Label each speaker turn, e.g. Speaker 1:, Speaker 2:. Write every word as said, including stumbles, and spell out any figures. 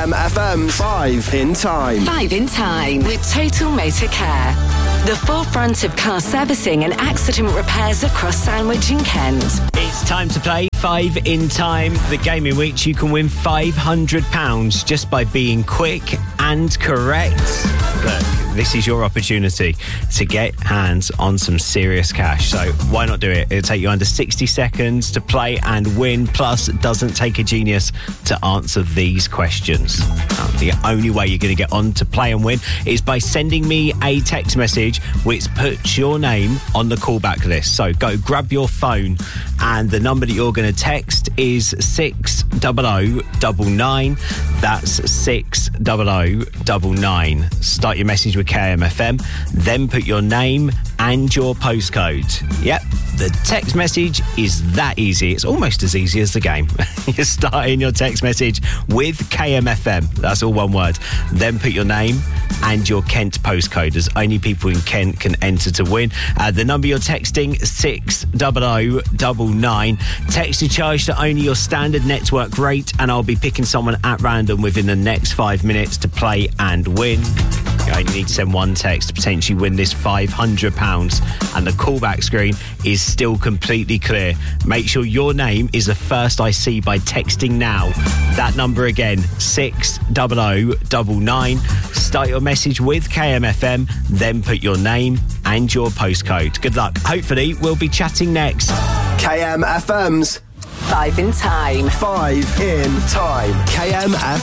Speaker 1: M F M's Five in Time.
Speaker 2: Five in Time with Total Motor Care. The forefront of car servicing and accident repairs across Sandwich and Kent.
Speaker 3: It's time to play Five in Time, the game in which you can win five hundred pounds just by being quick and correct. Look, this is your opportunity to get hands on some serious cash. So why not do it? It'll take you under sixty seconds to play and win. Plus, it doesn't take a genius to answer these questions. Now, the only way you're going to get on to play and win is by sending me a text message which puts your name on the callback list. So go grab your phone, and the number that you're going to text is six double oh double nine. That's six double oh double nine. Start your message with K M F M, then put your name and your postcode. Yep, the text message is that easy. It's almost as easy as the game. You're starting your text message with K M F M. That's all one word. Then put your name and your Kent postcode, as only people in Kent can enter to win. Uh, the number you're texting, six double oh double nine. Text are charged to only your standard network rate, and I'll be picking someone at random within the next five minutes to play and win. You only need to send one text to potentially win this five hundred pounds, and the callback screen is still completely clear. Make sure your name is the first I see by texting now. That number again, six double oh double nine. Start your message with K M F M, then put your name and your postcode. Good luck. Hopefully, we'll be chatting next.
Speaker 1: K M F M's
Speaker 2: Five in Time.
Speaker 1: Five in Time. K M F